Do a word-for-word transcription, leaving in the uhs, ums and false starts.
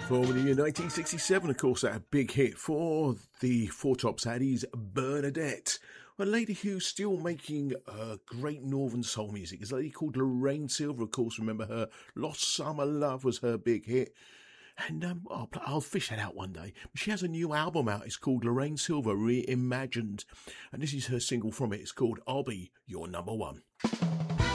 Formed in nineteen sixty-seven, of course, that a big hit for the Four Tops Addies, Bernadette. A lady who's still making uh, great northern soul music is a lady called Lorraine Silver, of course. Remember her Lost Summer Love was her big hit. And um, I'll, I'll fish that out one day. She has a new album out. It's called Lorraine Silver Reimagined. And this is her single from it. It's called I'll Be Your Number One.